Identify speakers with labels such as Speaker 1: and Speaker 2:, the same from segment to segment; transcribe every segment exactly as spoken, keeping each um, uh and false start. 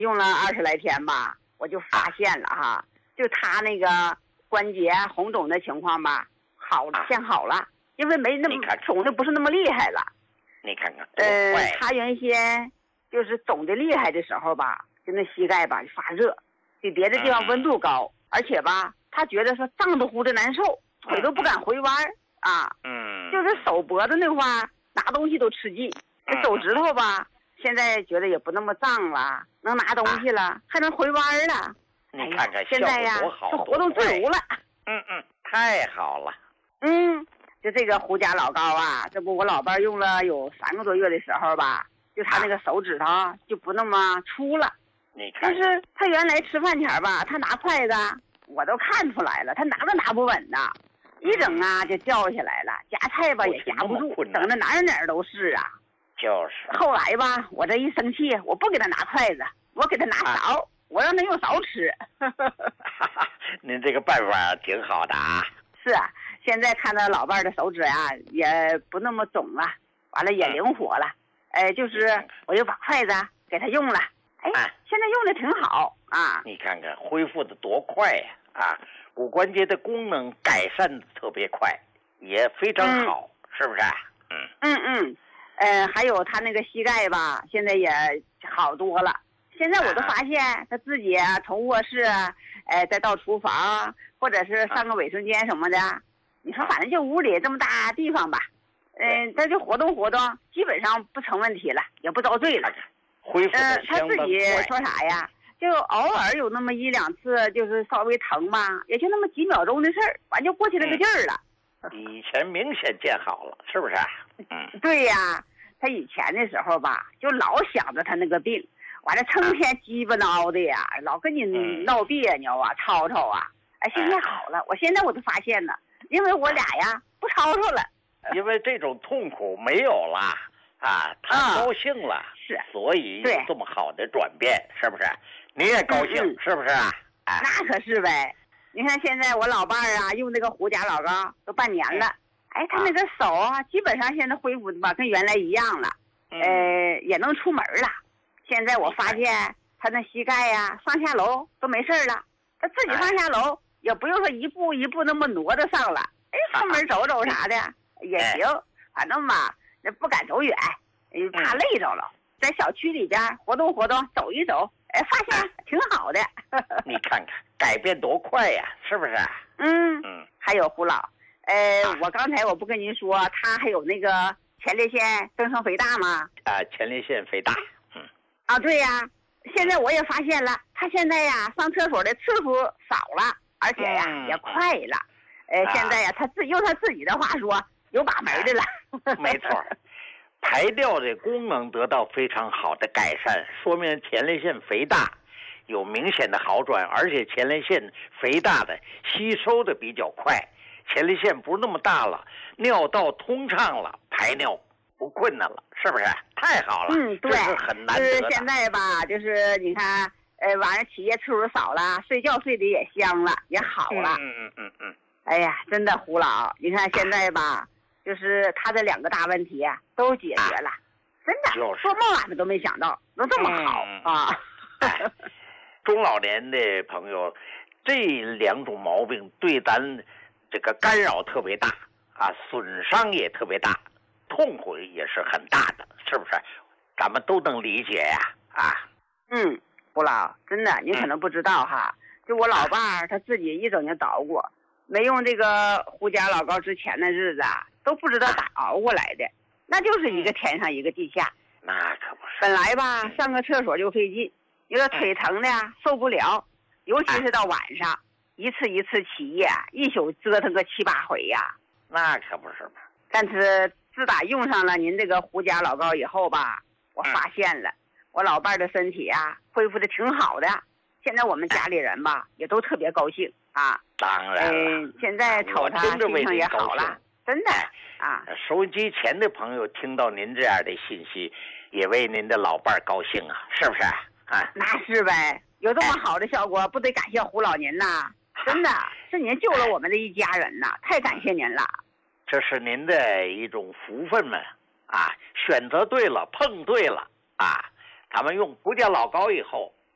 Speaker 1: 用了二十来天吧，我就发现了哈，就他那个关节红肿的情况吧，好了，先好了，因为没那么肿的不是那么厉害了。
Speaker 2: 你看看，
Speaker 1: 呃，他原先就是肿的厉害的时候吧，就那膝盖吧发热，比别的地方温度高，嗯、而且吧，他觉得说胀得乎的难受，腿都不敢回弯啊。嗯。就是手脖子那块拿东西都吃劲，这手指头吧，现在觉得也不那么胀了，能拿东西了，啊、还能回弯了。
Speaker 2: 你看看，
Speaker 1: 现在呀，就活动自如了。
Speaker 2: 嗯嗯，太好了。
Speaker 1: 嗯。就这个胡家老膏啊，这不我老伴用了有三个多月的时候吧，就他那个手指头就不那么粗了。
Speaker 2: 你看，
Speaker 1: 就是他原来吃饭前吧，他拿筷子，我都看出来了，他拿都拿不稳呐，一整啊就掉下来了，夹菜吧也夹不住，整的哪儿哪儿都是啊。
Speaker 2: 就是。
Speaker 1: 后来吧，我这一生气，我不给他拿筷子，我给他拿勺，啊、我让他用勺吃。
Speaker 2: 您这个办法挺好的啊。
Speaker 1: 是啊。现在看到老伴的手指啊，也不那么肿了，完了也灵活了，哎、呃，就是我又把筷子给他用了，哎，现在用的挺好啊。
Speaker 2: 你看看恢复的多快呀！啊，骨关节的功能改善的特别快，也非常好，嗯、是不是？
Speaker 1: 嗯嗯嗯，呃，还有他那个膝盖吧，现在也好多了。现在我都发现他自己啊，从卧室，呃，再到厨房，或者是上个卫生间什么的。你说反正就屋里这么大地方吧，嗯、呃，他就活动活动，基本上不成问题了，也不遭罪了。
Speaker 2: 恢复
Speaker 1: 的相当快。呃，他自己说啥呀？就偶尔有那么一两次，就是稍微疼吧，也就那么几秒钟的事儿，完就过去那个劲儿了。
Speaker 2: 嗯、以前明显见好了，是不是？
Speaker 1: 嗯，对呀，他以前的时候吧，就老想着他那个病，完了成天鸡巴挠的呀，老跟你闹别扭啊，吵吵啊。哎，现在好了，我现在我都发现了。因为我俩呀不吵吵了，
Speaker 2: 因为这种痛苦没有了啊，他高兴了，
Speaker 1: 嗯、是，
Speaker 2: 所以有这么好的转变，是不是？你也高兴，嗯、是不是？
Speaker 1: 哎，那可是呗。你看现在我老伴儿啊，用那个胡家老膏都半年了，哎，他那个手啊，基本上现在恢复的吧，跟原来一样了，嗯、呃，也能出门了。现在我发现他那膝盖呀、啊，上下楼都没事了，他自己上下楼。哎也不用说一步一步那么挪着上了，哎，出门走走啥的也行，反正吧，那不敢走远，怕累着了，在小区里边活动活动，走一走，哎，发现挺好的。
Speaker 2: 你看看改变多快呀，是不是？
Speaker 1: 嗯嗯。还有胡老，呃，啊、我刚才我不跟您说，他还有那个前列腺增生肥大吗？
Speaker 2: 啊，前列腺肥大。嗯。
Speaker 1: 啊，对呀，现在我也发现了，他现在呀上厕所的次数少了。而且呀、嗯、也快了，呃，啊、现在呀他自用他自己的话说有把门的了。
Speaker 2: 没错，排尿的功能得到非常好的改善，说明前列腺肥大有明显的好转，而且前列腺肥大的吸收的比较快，前列腺不是那么大了，尿道通畅了，排尿不困难了，是不是？太好了，
Speaker 1: 嗯，对，
Speaker 2: 这是很难得的。
Speaker 1: 就是现在吧，就是你看。呃，晚上起夜次数少了，睡觉睡得也香了，也好了。
Speaker 2: 嗯嗯嗯嗯。
Speaker 1: 哎呀，真的胡老，你看现在吧，就是他的两个大问题都解决了，啊、真的，
Speaker 2: 就是
Speaker 1: 做梦俺们都没想到能这么好、嗯、啊！
Speaker 2: 哎、中老年的朋友，这两种毛病对咱这个干扰特别大啊，损伤也特别大，痛苦也是很大的，是不是？咱们都能理解呀，啊。
Speaker 1: 嗯。胡老，真的，你可能不知道哈，就我老伴儿他自己一整就捣鼓，没用这个胡家老膏之前的日子啊，都不知道咋熬过来的，那就是一个天上一个地下。
Speaker 2: 那可不是。
Speaker 1: 本来吧，上个厕所就费劲，有点腿疼的呀，受不了，尤其是到晚上，一次一次起夜，一宿折腾个七八回呀。
Speaker 2: 那可不是嘛。
Speaker 1: 但是自打用上了您这个胡家老膏以后吧，我发现了。我老伴儿的身体啊，恢复的挺好的。现在我们家里人吧，也都特别高兴啊。
Speaker 2: 当然了，
Speaker 1: 嗯，现在瞅他心情也好了，真的啊。
Speaker 2: 收音机前的朋友听到您这样的信息，也为您的老伴儿高兴啊，是不是啊？
Speaker 1: 那是呗，有这么好的效果，不得感谢胡老您呐？真的是您救了我们的一家人呐，太感谢您了。
Speaker 2: 这是您的一种福分们啊，选择对了，碰对了啊。他们用胡家老膏以后，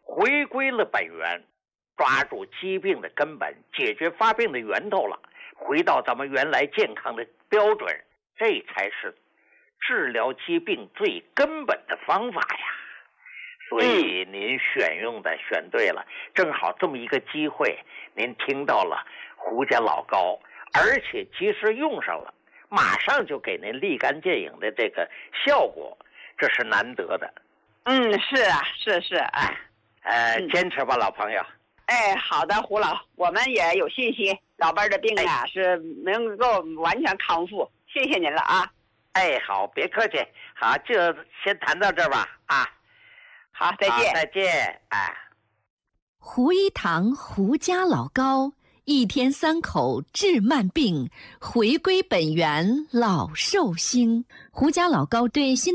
Speaker 2: 回归了本源，抓住疾病的根本，解决发病的源头了，回到咱们原来健康的标准，这才是治疗疾病最根本的方法呀。所以您选用的选对了，正好这么一个机会，您听到了胡家老膏，而且及时用上了，马上就给您立竿见影的这个效果，这是难得的。
Speaker 1: 嗯，是啊，是是，哎，
Speaker 2: 呃，
Speaker 1: 嗯
Speaker 2: 坚持吧，老朋友。
Speaker 1: 哎，好的，胡老，我们也有信心，老伴儿的病啊、哎、是能够完全康复，谢谢您了啊。
Speaker 2: 哎，好，别客气，好，就先谈到这儿吧，啊，
Speaker 1: 好，再见，
Speaker 2: 再见，哎。
Speaker 3: 胡一堂胡家老膏，一天三口治慢病，回归本源老寿星。胡家老膏对心